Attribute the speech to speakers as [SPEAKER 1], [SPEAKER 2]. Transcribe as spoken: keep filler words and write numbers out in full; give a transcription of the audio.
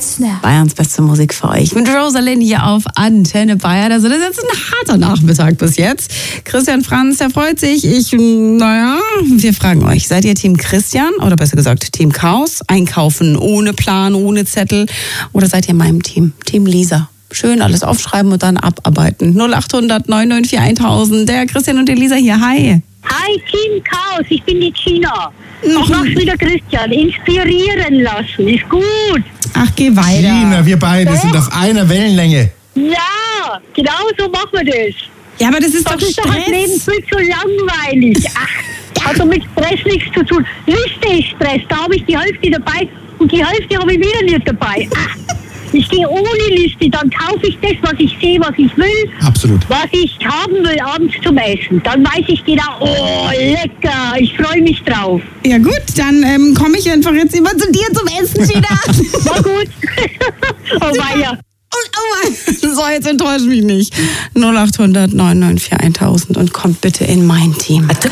[SPEAKER 1] Snap.
[SPEAKER 2] Bayerns beste Musik für euch. Mit Rosalind hier auf Antenne Bayern. Also das ist jetzt ein harter Nachmittag bis jetzt. Christian Franz, der freut sich. Ich, naja, wir fragen euch, seid ihr Team Christian oder besser gesagt Team Chaos? Einkaufen ohne Plan, ohne Zettel? Oder seid ihr meinem Team? Team Lisa? Schön alles aufschreiben und dann abarbeiten. null acht hundert neun neun vier tausend. Der Christian und die Lisa hier. Hi.
[SPEAKER 3] Hi, Team Chaos. Ich bin die Gina. Ich mach's wieder Christian. Inspirieren lassen. Ist gut.
[SPEAKER 2] Ach, geh weiter.
[SPEAKER 4] Gina, wir beide
[SPEAKER 3] Doch.
[SPEAKER 4] sind auf einer Wellenlänge.
[SPEAKER 3] Ja, genau so machen wir das.
[SPEAKER 2] Ja, aber das ist
[SPEAKER 3] Das
[SPEAKER 2] doch
[SPEAKER 3] ist doch das Leben
[SPEAKER 2] Stress.
[SPEAKER 3] viel zu langweilig. Ach, also mit Stress nichts zu tun. Liste ist Stress. Da habe ich die Hälfte dabei und die Hälfte habe ich wieder nicht dabei. Ach, ich gehe ohne Liste, dann kaufe ich das, was ich sehe, was ich will.
[SPEAKER 4] Absolut.
[SPEAKER 3] Was ich haben will abends zum Essen. Dann weiß ich genau, oh, lecker, ich freue mich drauf.
[SPEAKER 2] Ja gut, dann ähm, komme ich einfach jetzt immer zu dir zum Essen wieder.
[SPEAKER 3] War gut. Oh weia.
[SPEAKER 2] Und, oh, so, jetzt enttäuscht mich nicht. null acht hundert neun neun vier tausend und kommt bitte in mein Team.